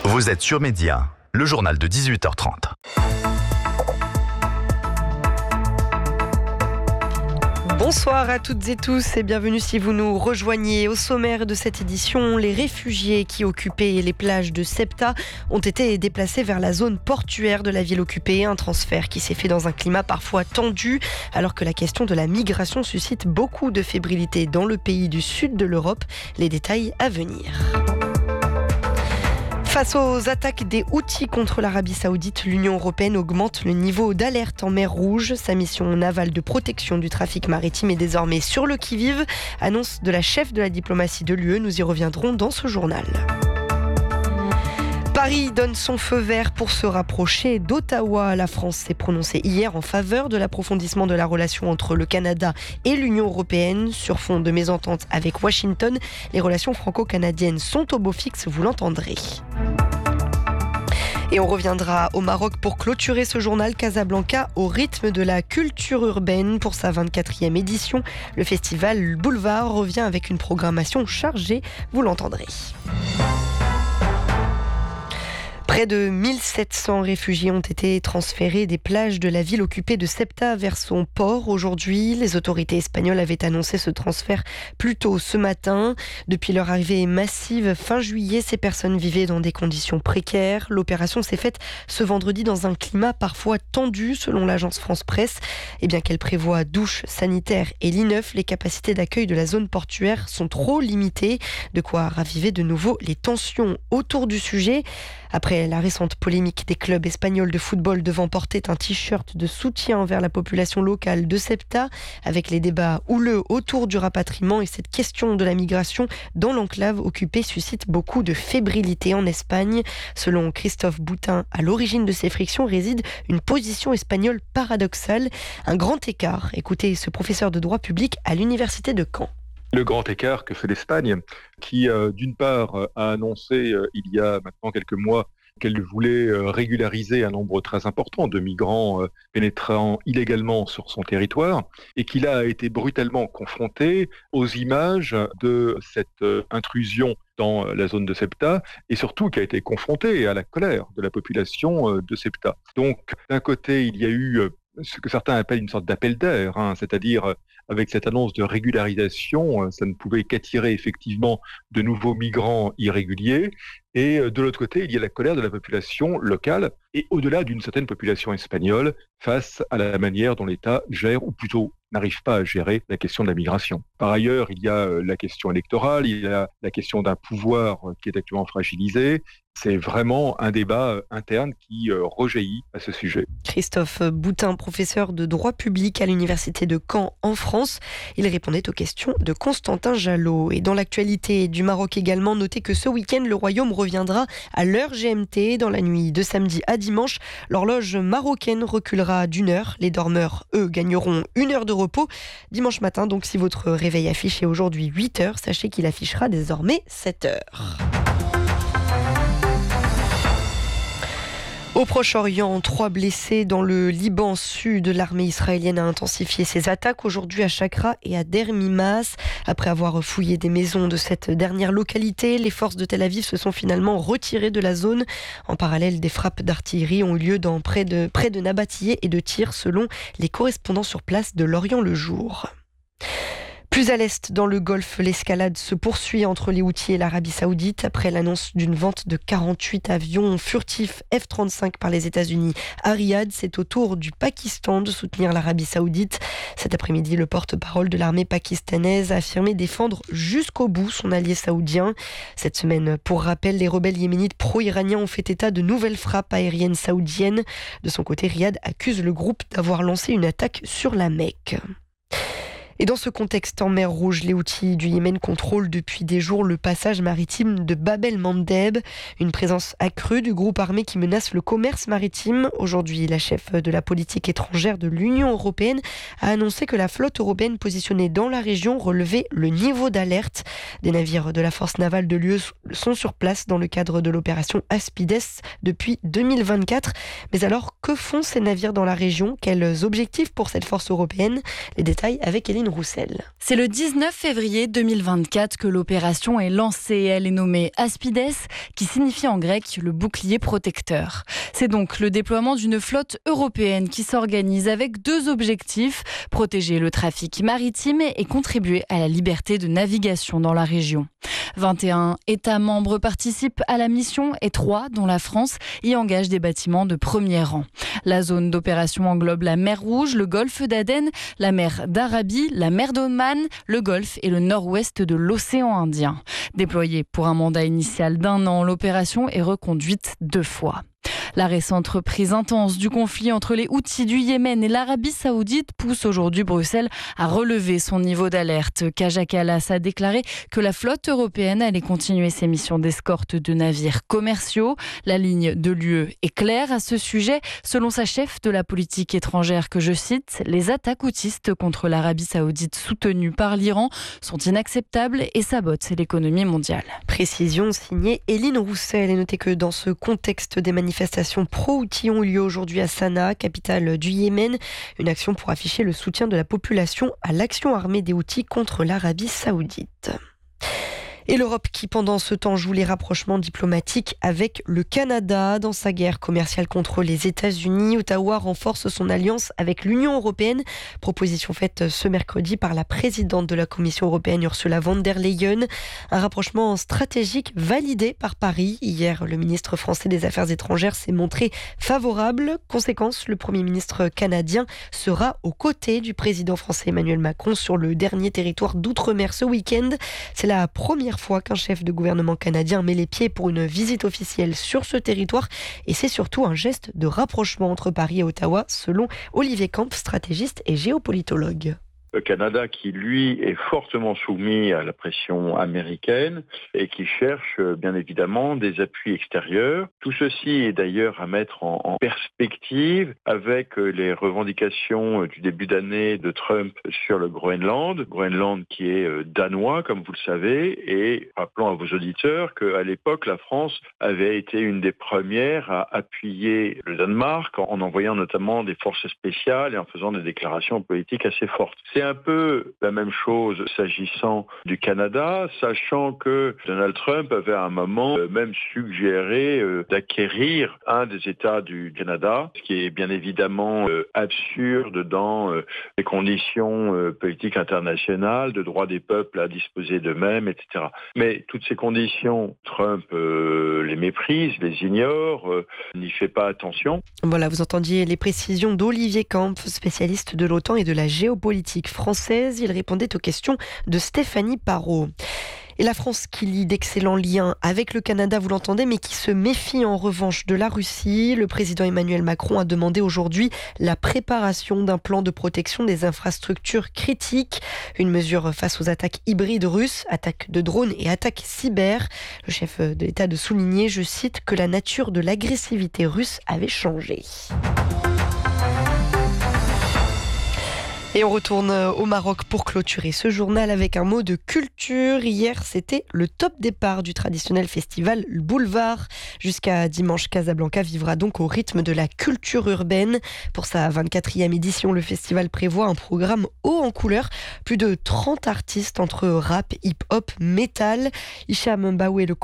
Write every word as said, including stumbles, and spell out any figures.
Vous êtes sur Média, le journal de dix-huit heures trente. Bonsoir à toutes et tous et bienvenue si vous nous rejoignez. Au sommaire de cette édition, les réfugiés qui occupaient les plages de Ceuta ont été déplacés vers la zone portuaire de la ville occupée. Un transfert qui s'est fait dans un climat parfois tendu, alors que la question de la migration suscite beaucoup de fébrilité dans le pays du sud de l'Europe. Les détails à venir. Face aux attaques des Houthis contre l'Arabie Saoudite, l'Union européenne augmente le niveau d'alerte en mer Rouge. Sa mission navale de protection du trafic maritime est désormais sur le qui-vive. Annonce de la chef de la diplomatie de l'U E. Nous y reviendrons dans ce journal. Paris donne son feu vert pour se rapprocher d'Ottawa. La France s'est prononcée hier en faveur de l'approfondissement de la relation entre le Canada et l'Union européenne. Sur fond de mésentente avec Washington, les relations franco-canadiennes sont au beau fixe, vous l'entendrez. Et on reviendra au Maroc pour clôturer ce journal Casablanca au rythme de la culture urbaine. Pour sa vingt-quatrième édition, le festival Boulevard revient avec une programmation chargée, vous l'entendrez. Près de mille sept cents réfugiés ont été transférés des plages de la ville occupée de Ceuta vers son port aujourd'hui. Les autorités espagnoles avaient annoncé ce transfert plus tôt ce matin. Depuis leur arrivée massive fin juillet, ces personnes vivaient dans des conditions précaires. L'opération s'est faite ce vendredi dans un climat parfois tendu selon l'agence France Presse. Et bien qu'elle prévoit douches sanitaires et lits neufs, les capacités d'accueil de la zone portuaire sont trop limitées. De quoi raviver de nouveau les tensions autour du sujet. Après la récente polémique des clubs espagnols de football devant porter un t-shirt de soutien envers la population locale de Ceuta, avec les débats houleux autour du rapatriement et cette question de la migration dans l'enclave occupée suscite beaucoup de fébrilité en Espagne. Selon Christophe Boutin, à l'origine de ces frictions réside une position espagnole paradoxale, un grand écart. Écoutez ce professeur de droit public à l'université de Caen. Le grand écart que fait l'Espagne, qui euh, d'une part euh, a annoncé euh, il y a maintenant quelques mois qu'elle voulait euh, régulariser un nombre très important de migrants euh, pénétrant illégalement sur son territoire, et qui là a été brutalement confronté aux images de cette euh, intrusion dans la zone de Ceuta, et surtout qui a été confronté à la colère de la population euh, de Ceuta. Donc d'un côté, il y a eu euh, ce que certains appellent une sorte d'appel d'air, hein, c'est-à-dire euh, avec cette annonce de régularisation, euh, ça ne pouvait qu'attirer effectivement de nouveaux migrants irréguliers. Et euh, de l'autre côté, il y a la colère de la population locale et au-delà d'une certaine population espagnole face à la manière dont l'État gère, ou plutôt n'arrive pas à gérer la question de la migration. Par ailleurs, il y a euh, la question électorale, il y a la question d'un pouvoir euh, qui est actuellement fragilisé. C'est vraiment un débat euh, interne qui euh, rejaillit à ce sujet. Christophe Boutin, professeur de droit public à l'université de Caen en France. Il répondait aux questions de Constantin Jalot. Et dans l'actualité du Maroc également, notez que ce week-end, le Royaume reviendra à l'heure G M T. Dans la nuit de samedi à dimanche, l'horloge marocaine reculera d'une heure. Les dormeurs, eux, gagneront une heure de repos. Dimanche matin, donc si votre réveil affiche aujourd'hui huit heures, sachez qu'il affichera désormais sept heures. Au Proche-Orient, trois blessés dans le Liban sud. L'armée israélienne a intensifié ses attaques aujourd'hui à Chakra et à Der Mimas. Après avoir fouillé des maisons de cette dernière localité, les forces de Tel Aviv se sont finalement retirées de la zone. En parallèle, des frappes d'artillerie ont eu lieu dans près de, près de Nabatillé et de Tyr, selon les correspondants sur place de L'Orient le Jour. Plus à l'est, dans le Golfe, l'escalade se poursuit entre les Houthis et l'Arabie Saoudite après l'annonce d'une vente de quarante-huit avions furtifs F trente-cinq par les États-Unis à Riyad. C'est au tour du Pakistan de soutenir l'Arabie Saoudite. Cet après-midi, le porte-parole de l'armée pakistanaise a affirmé défendre jusqu'au bout son allié saoudien. Cette semaine, pour rappel, les rebelles yéménites pro-iraniens ont fait état de nouvelles frappes aériennes saoudiennes. De son côté, Riyad accuse le groupe d'avoir lancé une attaque sur la Mecque. Et dans ce contexte en mer Rouge, les Houthis du Yémen contrôlent depuis des jours le passage maritime de Bab el-Mandeb, une présence accrue du groupe armé qui menace le commerce maritime. Aujourd'hui, la chef de la politique étrangère de l'Union européenne a annoncé que la flotte européenne positionnée dans la région relevait le niveau d'alerte. Des navires de la force navale de l'U E sont sur place dans le cadre de l'opération Aspides depuis deux mille vingt-quatre. Mais alors, que font ces navires dans la région ? Quels objectifs pour cette force européenne ? Les détails avec Eline Roussel. C'est le dix-neuf février deux mille vingt-quatre que l'opération est lancée. Elle est nommée Aspides, qui signifie en grec le bouclier protecteur. C'est donc le déploiement d'une flotte européenne qui s'organise avec deux objectifs, protéger le trafic maritime et contribuer à la liberté de navigation dans la région. vingt et un États membres participent à la mission et trois, dont la France, y engagent des bâtiments de premier rang. La zone d'opération englobe la mer Rouge, le golfe d'Aden, la mer d'Arabie, la mer d'Oman, le golfe et le nord-ouest de l'océan Indien. Déployée pour un mandat initial d'un an, l'opération est reconduite deux fois. La récente reprise intense du conflit entre les Houthis du Yémen et l'Arabie Saoudite pousse aujourd'hui Bruxelles à relever son niveau d'alerte. Kaja Kallas a déclaré que la flotte européenne allait continuer ses missions d'escorte de navires commerciaux. La ligne de l'U E est claire à ce sujet. Selon sa chef de la politique étrangère, que je cite, les attaques houtistes contre l'Arabie Saoudite soutenues par l'Iran sont inacceptables et sabotent l'économie mondiale. Précision signée Éline Roussel. Et notez que dans ce contexte des manifestations pro-Houthis ont eu lieu aujourd'hui à Sanaa, capitale du Yémen. Une action pour afficher le soutien de la population à l'action armée des Houthis contre l'Arabie Saoudite. Et l'Europe qui, pendant ce temps, joue les rapprochements diplomatiques avec le Canada. Dans sa guerre commerciale contre les États-Unis, Ottawa renforce son alliance avec l'Union européenne. Proposition faite ce mercredi par la présidente de la Commission européenne, Ursula von der Leyen. Un rapprochement stratégique validé par Paris. Hier, le ministre français des Affaires étrangères s'est montré favorable. Conséquence, le Premier ministre canadien sera aux côtés du président français Emmanuel Macron sur le dernier territoire d'outre-mer ce week-end. C'est la première fois qu'un chef de gouvernement canadien met les pieds pour une visite officielle sur ce territoire et c'est surtout un geste de rapprochement entre Paris et Ottawa selon Olivier Camp, stratégiste et géopolitologue. Le Canada qui, lui, est fortement soumis à la pression américaine et qui cherche, bien évidemment, des appuis extérieurs. Tout ceci est d'ailleurs à mettre en, en perspective avec les revendications du début d'année de Trump sur le Groenland. Groenland qui est danois, comme vous le savez, et rappelons à vos auditeurs qu'à l'époque, la France avait été une des premières à appuyer le Danemark en envoyant notamment des forces spéciales et en faisant des déclarations politiques assez fortes. C'est un peu la même chose s'agissant du Canada, sachant que Donald Trump avait à un moment même suggéré d'acquérir un des États du Canada, ce qui est bien évidemment absurde dans les conditions politiques internationales, de droit des peuples à disposer d'eux-mêmes, et cetera. Mais toutes ces conditions, Trump les méprise, les ignore, n'y fait pas attention. Voilà, vous entendiez les précisions d'Olivier Camp, spécialiste de l'OTAN et de la géopolitique française. Il répondait aux questions de Stéphanie Parot. Et la France qui lie d'excellents liens avec le Canada, vous l'entendez, mais qui se méfie en revanche de la Russie. Le président Emmanuel Macron a demandé aujourd'hui la préparation d'un plan de protection des infrastructures critiques. Une mesure face aux attaques hybrides russes, attaques de drones et attaques cyber. Le chef de l'État de souligner, je cite, que la nature de l'agressivité russe avait changé. Et on retourne au Maroc pour clôturer ce journal avec un mot de culture. Hier, c'était le top départ du traditionnel festival Boulevard. Jusqu'à dimanche, Casablanca vivra donc au rythme de la culture urbaine. Pour sa vingt-quatrième édition, le festival prévoit un programme haut en couleur. Plus de trente artistes entre rap, hip-hop, métal. Hicham Mbaoué, le